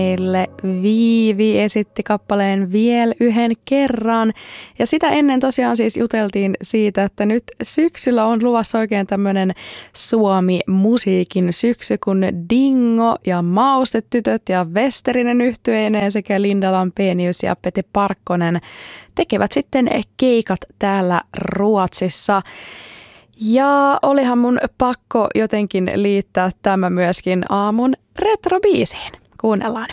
Meille Viivi esitti kappaleen Viel yhden kerran. Ja sitä ennen tosiaan siis juteltiin siitä, että nyt syksyllä on luvassa oikein tämmöinen Suomi-musiikin syksy, kun Dingo ja Maustetytöt ja Westerinen yhtyeineen sekä Linda Lampenius ja Pete Parkkonen tekevät sitten keikat täällä Ruotsissa. Ja olihan mun pakko jotenkin liittää tämä myöskin aamun retrobiisiin. Kuunnellaan.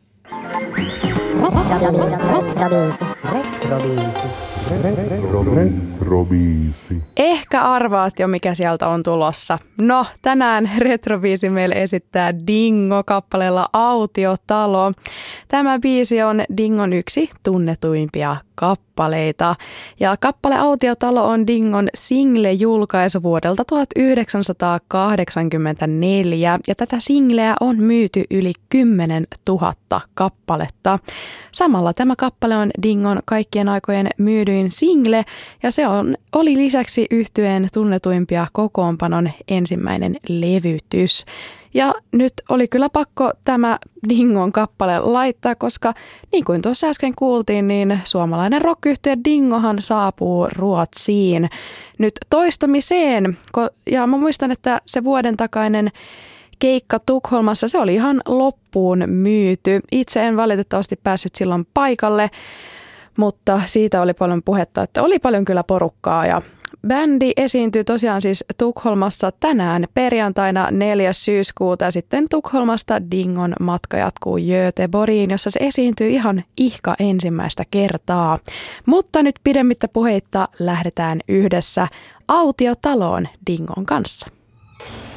Retrobiisi. Ehkä arvaat jo, mikä sieltä on tulossa. No, tänään retrobiisi meille esittää Dingo kappaleella Autiotalo. Tämä biisi on Dingon yksi tunnetuimpia kappaleita. Ja kappale Autiotalo on Dingon single-julkaisu vuodelta 1984. Ja tätä singleä on myyty yli 10 000 kappaletta. Samalla tämä kappale on Dingon kaikkien aikojen myydyin single ja se oli lisäksi yhtyeen tunnetuimpia kokoonpanon ensimmäinen levytys. Ja nyt oli kyllä pakko tämä Dingon kappale laittaa, koska niin kuin tuossa äsken kuultiin, niin suomalainen rock-yhtye Dingohan saapuu Ruotsiin nyt toistamiseen. Ja mä muistan, että se vuoden takainen keikka Tukholmassa, se oli ihan loppuun myyty. Itse en valitettavasti päässyt silloin paikalle, mutta siitä oli paljon puhetta, että oli paljon kyllä porukkaa ja bändi esiintyy tosiaan siis Tukholmassa tänään perjantaina 4. syyskuuta ja sitten Tukholmasta Dingon matka jatkuu Göteborgiin, jossa se esiintyy ihan ihka ensimmäistä kertaa. Mutta nyt pidemmittä puheitta lähdetään yhdessä Autiotaloon Dingon kanssa.